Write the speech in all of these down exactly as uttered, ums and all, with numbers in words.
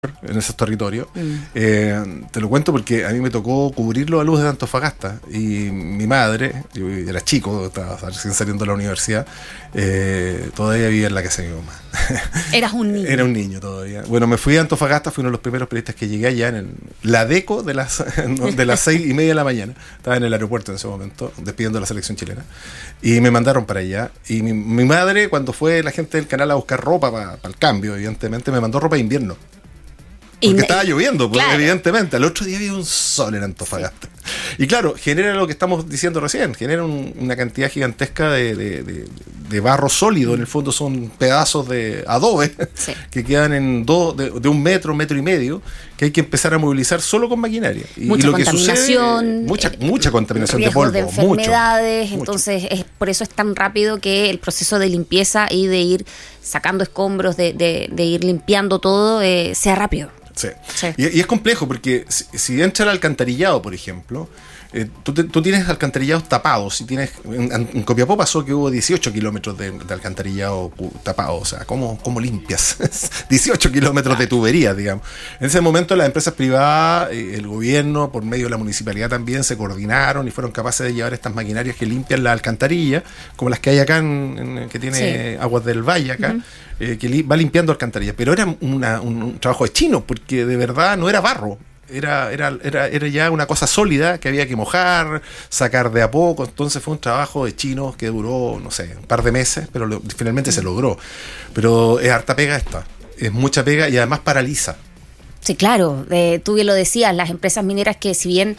en esos territorios. Mm. Eh, te lo cuento porque a mí me tocó cubrirlo a luz de Antofagasta y mi madre, yo era chico, estaba recién saliendo de la universidad, eh, todavía vivía en la casa de mi mamá. Eras un niño. Era un niño todavía. Bueno, me fui a Antofagasta, fui uno de los primeros periodistas que llegué allá en el, la deco de las, de las seis y media de la mañana. Estaba en el aeropuerto en ese momento, despidiendo a la selección chilena. Y me mandaron para allá. Y mi, mi madre, cuando fue la gente del canal a buscar ropa para pa el cambio, evidentemente, me mandó ropa de invierno. Porque y, estaba lloviendo, pues, claro. Evidentemente. Al otro día había un sol en Antofagasta. Y claro, genera lo que estamos diciendo recién, genera un, una cantidad gigantesca de, de, de, de barro sólido. En el fondo son pedazos de adobe, sí, que quedan en dos, de, de un metro, metro y medio, que hay que empezar a movilizar solo con maquinaria. Y, mucha y lo contaminación. Que sucede, mucha, eh, mucha contaminación de polvo. De enfermedades, mucho, entonces mucho. Es, por eso es tan rápido que el proceso de limpieza y de ir sacando escombros, de, de, de ir limpiando todo, eh, sea rápido. Sí. Sí. Y, y es complejo porque si, si entra el alcantarillado, por ejemplo, eh, tú, te, tú tienes alcantarillados tapados. Si tienes, en, en Copiapó pasó que hubo dieciocho kilómetros de, de alcantarillado tapado. O sea, ¿cómo, cómo limpias dieciocho kilómetros de tuberías, digamos? En ese momento las empresas privadas, eh, el gobierno, por medio de la municipalidad también, se coordinaron y fueron capaces de llevar estas maquinarias que limpian la alcantarilla, como las que hay acá, en, en, que tiene sí. Aguas del Valle acá. Uh-huh. Eh, que li- va limpiando alcantarillas, pero era una, un, un trabajo de chino, porque de verdad no era barro, era, era, era, era ya una cosa sólida que había que mojar, sacar de a poco. Entonces fue un trabajo de chinos que duró, no sé, un par de meses, pero lo, finalmente mm. se logró. Pero es harta pega esta, es mucha pega y además paraliza. Sí, claro, eh, tú bien lo decías, las empresas mineras que si bien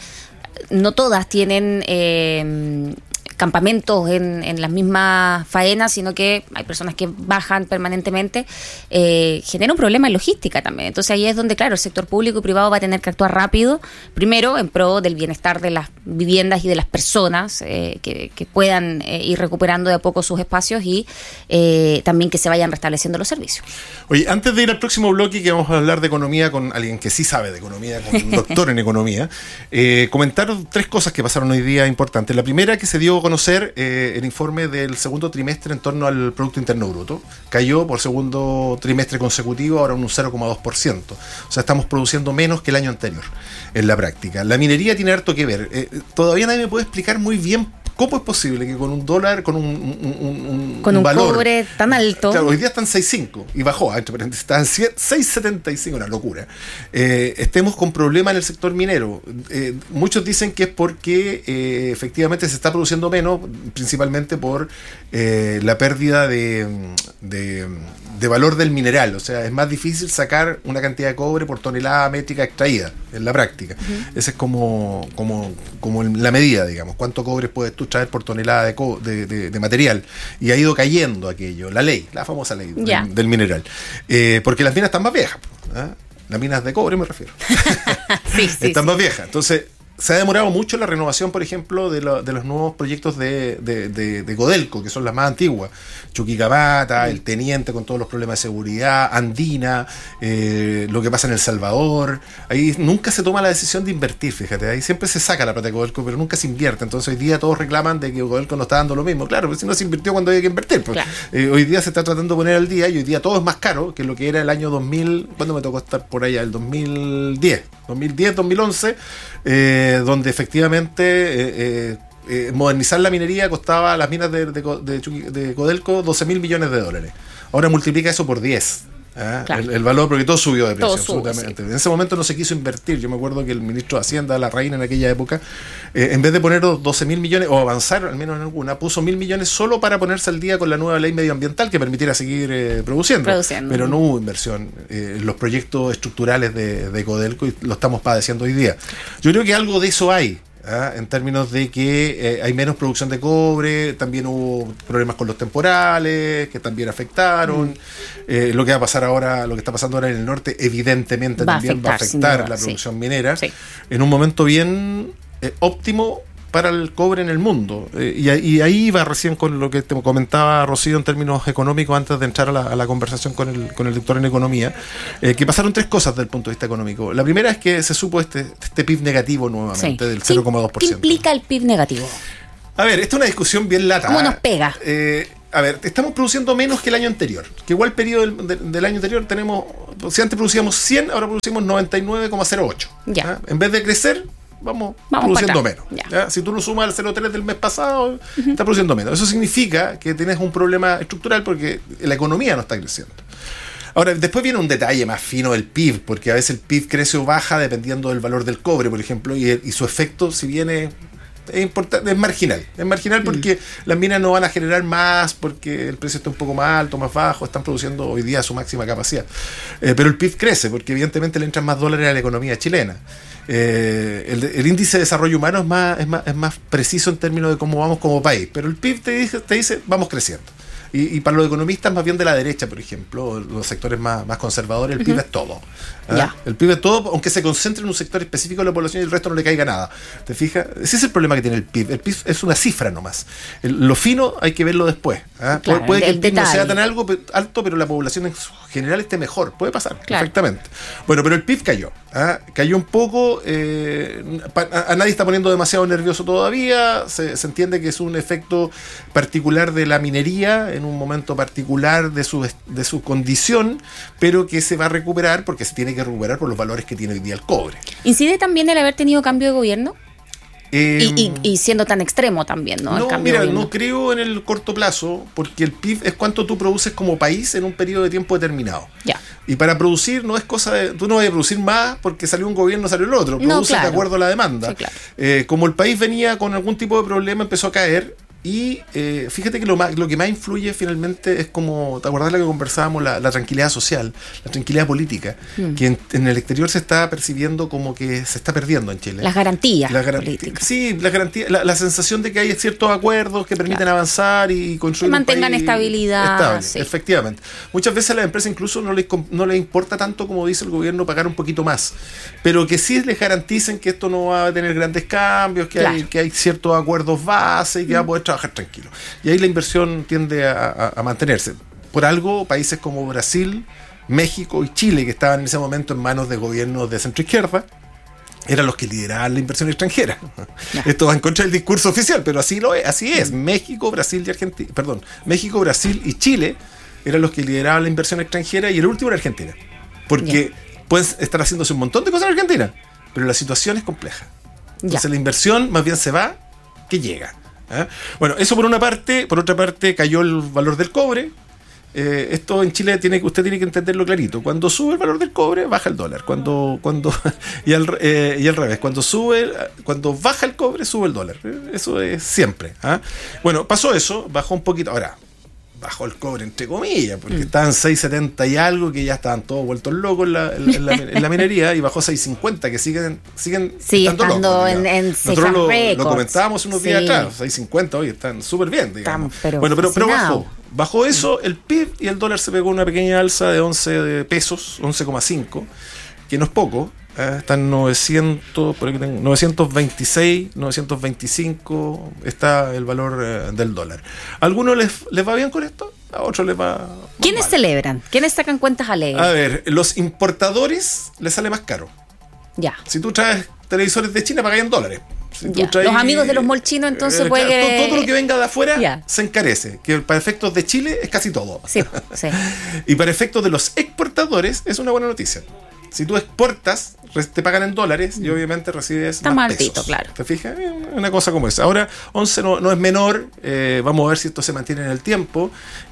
no todas tienen Eh, campamentos en, en las mismas faenas, sino que hay personas que bajan permanentemente, eh, genera un problema en logística también. Entonces ahí es donde, claro, el sector público y privado va a tener que actuar rápido, primero en pro del bienestar de las viviendas y de las personas, eh, que, que puedan eh, ir recuperando de a poco sus espacios y eh, también que se vayan restableciendo los servicios. Oye, antes de ir al próximo bloque, que vamos a hablar de economía con alguien que sí sabe de economía, con un doctor en economía, eh, comentar tres cosas que pasaron hoy día importantes. La primera, que se dio a conocer eh, el informe del segundo trimestre en torno al Producto Interno Bruto. Cayó por segundo trimestre consecutivo, ahora un cero coma dos por ciento. O sea, estamos produciendo menos que el año anterior en la práctica. La minería tiene harto que ver. Eh, todavía nadie me puede explicar muy bien cómo es posible que con un dólar, con un, un, un, un, con un, un valor cobre tan alto. Claro, hoy día están seis coma cinco y bajó, entre paréntesis, están seis coma setenta y cinco, una locura. Eh, estemos con problemas en el sector minero. Eh, muchos dicen que es porque eh, efectivamente se está produciendo menos, principalmente por eh, la pérdida de, de, de valor del mineral. O sea, es más difícil sacar una cantidad de cobre por tonelada métrica extraída en la práctica. Uh-huh. Esa es como, como, como la medida, digamos. ¿Cuánto cobre puedes tú traer por tonelada de, co- de, de, de material? Y ha ido cayendo aquello, la ley, la famosa ley yeah. del, del mineral. Eh, porque las minas están más viejas, ¿eh? Las minas de cobre me refiero. sí, sí, están sí. más viejas. Entonces, se ha demorado mucho la renovación, por ejemplo, de, lo, de los nuevos proyectos de, de, de, de Codelco, que son las más antiguas. Chuquicamata, mm. el Teniente con todos los problemas de seguridad, Andina, eh, lo que pasa en El Salvador. Ahí nunca se toma la decisión de invertir, fíjate. Ahí siempre se saca la plata de Codelco, pero nunca se invierte. Entonces hoy día todos reclaman de que Codelco no está dando lo mismo. Claro, pero si no se invirtió cuando había que invertir. Pues. Claro. Eh, hoy día se está tratando de poner al día y hoy día todo es más caro que lo que era el año dos mil. ¿Cuándo me tocó estar por allá? El dos mil diez. dos mil diez, dos mil once, eh, donde efectivamente eh, eh, eh, modernizar la minería costaba a las minas de, de, de, de Codelco doce mil millones de dólares. Ahora multiplica eso por diez. ¿eh? Claro. El, el valor, porque todo subió de precio, todo absolutamente. Sube, sí. En ese momento no se quiso invertir. Yo me acuerdo que el ministro de Hacienda, la reina en aquella época, eh, en vez de poner doce mil millones, o avanzar al menos en alguna, puso mil millones solo para ponerse al día con la nueva ley medioambiental que permitiera seguir eh, produciendo. produciendo. Pero no hubo inversión eh, en los proyectos estructurales de, de Codelco y lo estamos padeciendo hoy día. Yo creo que algo de eso hay. ¿Ah? En términos de que eh, hay menos producción de cobre, también hubo problemas con los temporales que también afectaron. Mm. Eh, lo que va a pasar ahora, lo que está pasando ahora en el norte, evidentemente va también afectar, va a afectar duda, la producción sí. minera sí. en un momento bien eh, óptimo para el cobre en el mundo. Eh, y, y ahí va recién con lo que te comentaba Rocío en términos económicos antes de entrar a la, a la conversación con el, con el doctor en economía, eh, que pasaron tres cosas desde el punto de vista económico. La primera es que se supo este, este P I B negativo nuevamente, sí. del cero coma dos por ciento. ¿Qué implica el P I B negativo? A ver, esta es una discusión bien lata. ¿Cómo nos pega? Eh, a ver, estamos produciendo menos que el año anterior. Que igual el periodo del, de, del año anterior tenemos, si antes producíamos cien, ahora producimos noventa y nueve coma cero ocho. Ya. ¿Ah? En vez de crecer, vamos, vamos produciendo menos. Ya. ¿Ya? Si tú lo sumas al cero coma tres del mes pasado, uh-huh. está produciendo menos. Eso significa que tienes un problema estructural porque la economía no está creciendo. Ahora, después viene un detalle más fino del P I B, porque a veces el P I B crece o baja dependiendo del valor del cobre, por ejemplo, y, y su efecto, si viene... Es importante, es marginal. Es marginal porque mm. las minas no van a generar más, porque el precio está un poco más alto, más bajo, están produciendo hoy día su máxima capacidad. Eh, pero el P I B crece, porque evidentemente le entran más dólares a la economía chilena. Eh, el, el índice de desarrollo humano es más, es más, es más preciso en términos de cómo vamos como país, pero el P I B te dice, te dice vamos creciendo. Y, y para los economistas más bien de la derecha, por ejemplo, los sectores más, más conservadores, el uh-huh. P I B es todo. ¿Ah? Yeah. El P I B es todo, aunque se concentre en un sector específico de la población y el resto no le caiga nada. ¿Te fijas? Ese es el problema que tiene el P I B. El P I B es una cifra nomás. El, lo fino hay que verlo después. ¿Ah? Claro, puede puede el, que el P I B no sea tan algo, alto, pero la población en general esté mejor. Puede pasar, claro. perfectamente. Bueno, pero el P I B cayó. ¿Ah? Cayó un poco. Eh, a, a nadie está poniendo demasiado nervioso todavía. Se, se entiende que es un efecto particular de la minería en un momento particular de su, de su condición, pero que se va a recuperar porque se tiene que recuperar por los valores que tiene hoy día el cobre. ¿Incide también el haber tenido cambio de gobierno? Eh, y, y, y siendo tan extremo también, ¿no? No, el cambio mira, de no creo en el corto plazo, porque el P I B es cuánto tú produces como país en un periodo de tiempo determinado. Ya. Y para producir no es cosa de... Tú no vas a producir más porque salió un gobierno, salió el otro. Produces no, claro. de acuerdo a la demanda. Sí, claro. eh, como el país venía con algún tipo de problema, empezó a caer. Y eh, fíjate que lo, más, lo que más influye finalmente es como, ¿te acordás de lo que conversábamos? La, la tranquilidad social, la tranquilidad política, mm. que en, en el exterior se está percibiendo como que se está perdiendo en Chile. Las garantías la garan- políticas. Sí, la, garantía, la, la sensación de que hay ciertos acuerdos que permiten claro. avanzar y construir que mantengan un país estabilidad. Estable, sí. Efectivamente. Muchas veces a las empresas incluso no les, no les importa tanto, como dice el gobierno, pagar un poquito más, pero que sí les garanticen que esto no va a tener grandes cambios, que, claro. hay, que hay ciertos acuerdos base y que mm. va a poder trabajar tranquilo. Y ahí la inversión tiende a, a, a mantenerse. Por algo, países como Brasil, México y Chile, que estaban en ese momento en manos de gobiernos de centro-izquierda, eran los que lideraban la inversión extranjera. No. Esto va en contra del discurso oficial, pero así lo es, así es. México, Brasil y Argentina, perdón, México, Brasil y Chile eran los que lideraban la inversión extranjera, y el último era Argentina. Porque ya. pueden estar haciéndose un montón de cosas en Argentina, pero la situación es compleja. Entonces ya. la inversión más bien se va que llega. ¿Eh? Bueno, eso por una parte. Por otra parte, cayó el valor del cobre. Eh, esto en Chile tiene usted tiene que entenderlo clarito. Cuando sube el valor del cobre, baja el dólar. Cuando cuando y al eh, y al revés. Cuando sube, cuando baja el cobre, sube el dólar. Eso es siempre. ¿eh? Bueno, pasó eso, bajó un poquito. Ahora, bajó el cobre entre comillas, porque mm. estaban seis setenta y algo, que ya estaban todos vueltos locos en la, en la, en la minería, y bajó seis cincuenta, que siguen siguen sí, estando, estando locos. En, en Nosotros lo, lo comentábamos unos sí. días atrás, seis cincuenta hoy están súper bien, digamos. Estamos, pero bueno, pero, pero bajó. Bajó eso, el P I B, y el dólar se pegó una pequeña alza de once pesos, once coma cinco, que no es poco. Eh, están novecientos, por aquí tengo, novecientos veintiséis, novecientos veinticinco está el valor eh, del dólar. ¿A algunos les, les va bien con esto? A otros les va... ¿Quiénes mal. celebran? ¿Quiénes sacan cuentas alegres? A ver, los importadores les sale más caro. Ya. Si tú traes televisores de China, pagas en dólares. Si ya. traes, los amigos de los molchinos, entonces eh, puede claro, que... todo, todo lo que venga de afuera ya. se encarece, que para efectos de Chile es casi todo. Sí, sí. Y para efectos de los exportadores es una buena noticia. Si tú exportas, te pagan en dólares y obviamente recibes Está más maldito, pesos. claro. ¿Te fijas? Una cosa como esa. Ahora, once no, no es menor. Eh, vamos a ver si esto se mantiene en el tiempo.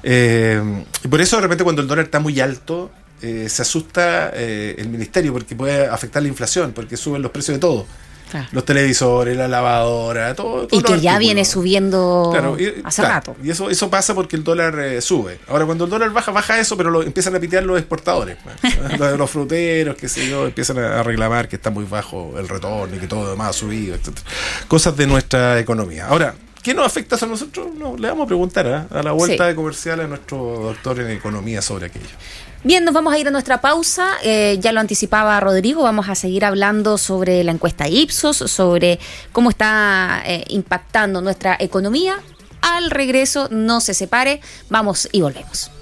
Eh, y por eso de repente cuando el dólar está muy alto, eh, se asusta eh, el ministerio, porque puede afectar la inflación, porque suben los precios de todo. Claro. Los televisores, la lavadora, todo. todo y que ya viene subiendo claro, y, hace claro, rato. Y eso eso pasa porque el dólar eh, sube. Ahora, cuando el dólar baja, baja eso, pero lo empiezan a pitear los exportadores. los, los fruteros, qué sé yo, empiezan a reclamar que está muy bajo el retorno y que todo lo demás ha subido, etcétera. Cosas de nuestra economía. Ahora, ¿qué nos afecta a nosotros? No, le vamos a preguntar ¿eh? a la vuelta sí. de comercial a nuestro doctor en economía sobre aquello. Bien, nos vamos a ir a nuestra pausa. Eh, ya lo anticipaba Rodrigo, vamos a seguir hablando sobre la encuesta Ipsos, sobre cómo está eh, impactando nuestra economía. Al regreso, no se separe, vamos y volvemos.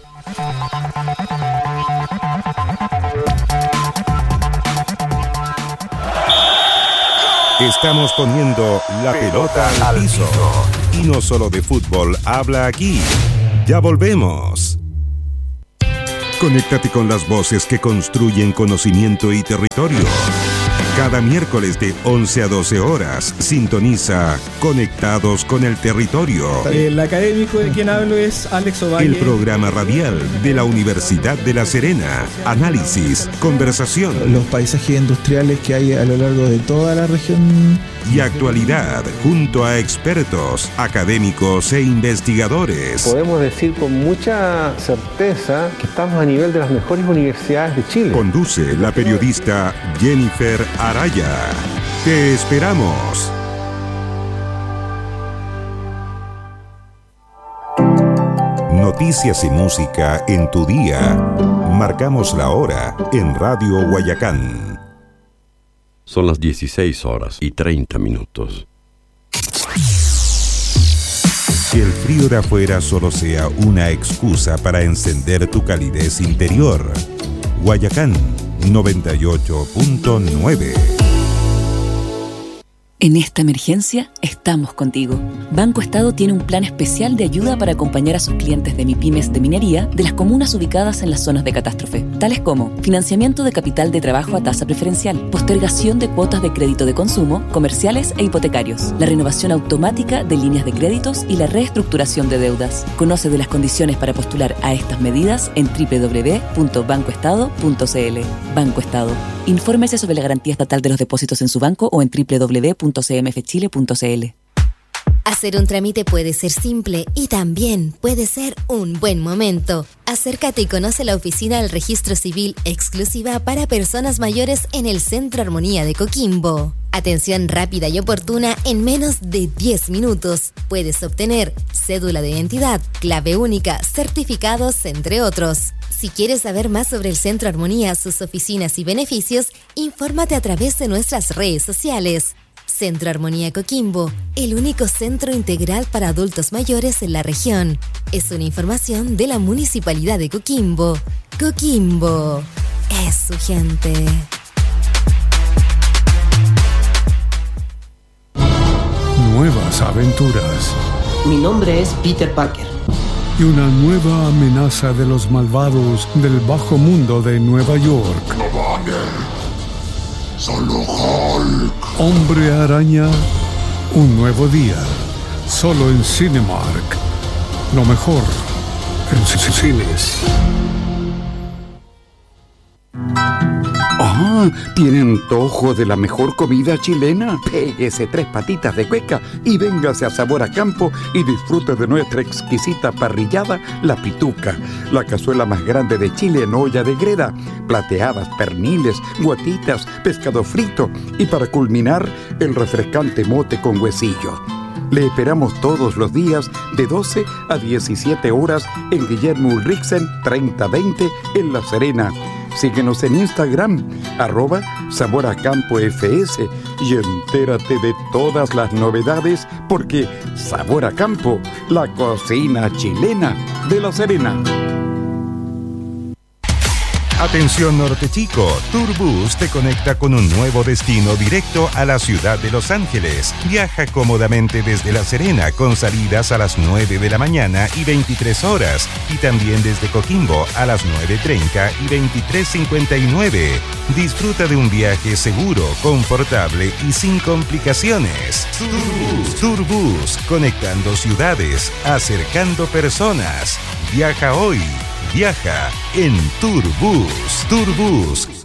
Estamos poniendo la pelota al piso. Y no solo de fútbol habla aquí. Ya volvemos. Conéctate con las voces que construyen conocimiento y territorio. Cada miércoles de once a doce horas, sintoniza Conectados con el Territorio. El académico de quien hablo es Alex Ovalle. El programa radial de la Universidad de La Serena. Análisis, conversación. Los paisajes industriales que hay a lo largo de toda la región. Y actualidad, junto a expertos, académicos e investigadores. Podemos decir con mucha certeza que estamos a nivel de las mejores universidades de Chile. Conduce la periodista Jennifer Araya. Te esperamos. Noticias y música en tu día. Marcamos la hora en Radio Guayacán. Son las dieciséis horas y treinta minutos. Que el frío de afuera solo sea una excusa para encender tu calidez interior. Guayacán noventa y ocho punto nueve. En esta emergencia, estamos contigo. Banco Estado tiene un plan especial de ayuda para acompañar a sus clientes de MIPYMES de minería de las comunas ubicadas en las zonas de catástrofe, tales como financiamiento de capital de trabajo a tasa preferencial, postergación de cuotas de crédito de consumo, comerciales e hipotecarios, la renovación automática de líneas de créditos y la reestructuración de deudas. Conoce de las condiciones para postular a estas medidas en doble u doble u doble u punto banco estado punto c l. Banco Estado. Infórmese sobre la garantía estatal de los depósitos en su banco o en doble u doble u doble u punto c m f chile punto c l. Hacer un trámite puede ser simple y también puede ser un buen momento. Acércate y conoce la oficina del Registro Civil exclusiva para personas mayores en el Centro Armonía de Coquimbo. Atención rápida y oportuna en menos de diez minutos. Puedes obtener cédula de identidad, clave única, certificados, entre otros. Si quieres saber más sobre el Centro Armonía, sus oficinas y beneficios, infórmate a través de nuestras redes sociales. Centro Armonía Coquimbo, el único centro integral para adultos mayores en la región. Es una información de la Municipalidad de Coquimbo. Coquimbo es su gente. Nuevas aventuras. Mi nombre es Peter Parker. Y una nueva amenaza de los malvados del bajo mundo de Nueva York. No vale. Solo Hulk. Hombre Araña, un nuevo día. Solo en Cinemark. Lo mejor en cines. Ah, ¿tiene antojo de la mejor comida chilena? Péguese tres patitas de cueca y véngase a Sabor a Campo y disfrute de nuestra exquisita parrillada, La Pituca, la cazuela más grande de Chile en olla de greda, plateadas, perniles, guatitas, pescado frito y para culminar, el refrescante mote con huesillo. Le esperamos todos los días de doce a diecisiete horas en Guillermo Ulrichsen treinta veinte en La Serena. Síguenos en Instagram, arroba Sabor a Campo F S y entérate de todas las novedades porque Sabor a Campo, la cocina chilena de La Serena. Atención Norte Chico, Tourbus te conecta con un nuevo destino directo a la ciudad de Los Ángeles. Viaja cómodamente desde La Serena con salidas a las nueve de la mañana y veintitrés horas y también desde Coquimbo a las nueve treinta y veintitrés cincuenta y nueve. Disfruta de un viaje seguro, confortable y sin complicaciones. Tourbus, Tourbus, conectando ciudades, acercando personas. Viaja hoy. Viaja en Tourbus. Tourbus,